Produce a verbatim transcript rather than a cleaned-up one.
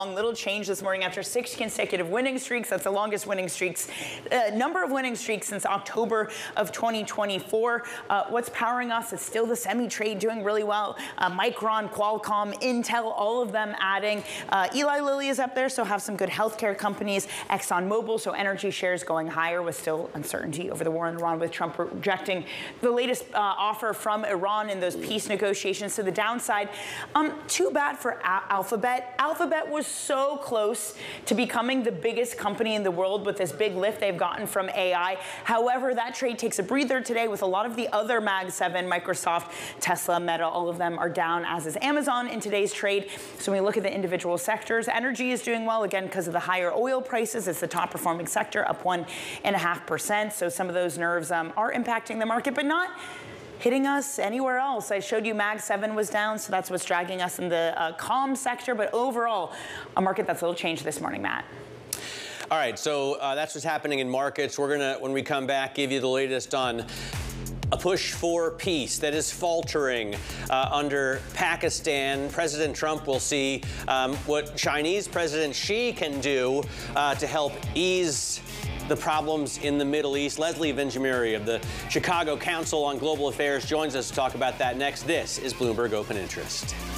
Little change this morning after six consecutive winning streaks. That's the longest winning streaks, uh, number of winning streaks since October of twenty twenty-four. Uh, what's powering us is still the semi trade doing really well. Uh, Micron, Qualcomm, Intel, all of them adding. Uh, Eli Lilly is up there, so have some good healthcare companies. ExxonMobil, so energy shares going higher with still uncertainty over the war in Iran, with Trump rejecting the latest uh, offer from Iran in those peace negotiations. So the downside, um, too bad for Al Alphabet. Alphabet was so close to becoming the biggest company in the world with this big lift they've gotten from A I. However, that trade takes a breather today with a lot of the other Mag seven, Microsoft, Tesla, Meta, all of them are down, as is Amazon in today's trade. So when we look at the individual sectors, energy is doing well, again, because of the higher oil prices. It's the top performing sector, up one and a half percent. So some of those nerves um, are impacting the market, but not hitting us anywhere else. I showed you Mag seven was down, so that's what's dragging us in the uh, comm sector. But overall, a market that's a little changed this morning, Matt. All right, so uh, that's what's happening in markets. We're gonna, when we come back, give you the latest on a push for peace that is faltering uh, under Pakistan. President Trump will see um, what Chinese President Xi can do uh, to help ease the problems in the Middle East. Leslie Venjamiri of the Chicago Council on Global Affairs joins us to talk about that next. This is Bloomberg Open Interest.